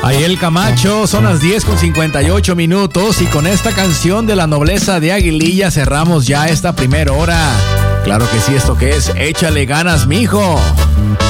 Ariel Camacho, son las 10:58 y con esta canción de la nobleza de Aguililla cerramos ya esta primera hora. Claro que sí, esto que es Échale ganas, mijo.